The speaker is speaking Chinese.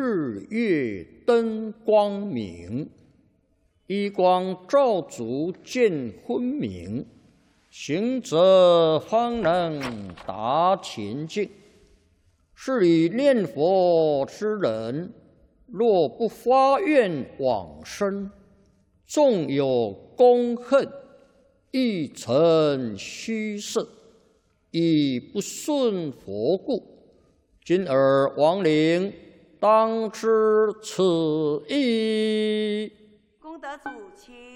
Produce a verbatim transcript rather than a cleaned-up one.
日月灯光明，一光照足见昏明，行者方能达前境。是以念佛之人，若不发愿往生，纵有功恨，亦成虚设，亦不顺佛故。今尔亡灵当知此意。 功德主，请。